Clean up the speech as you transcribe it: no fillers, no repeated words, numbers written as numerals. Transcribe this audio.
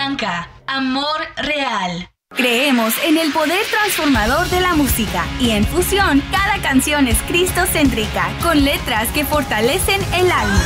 Blanca, amor real. Creemos en el poder transformador de la música y en Fusión cada canción es cristocéntrica, con letras que fortalecen el alma.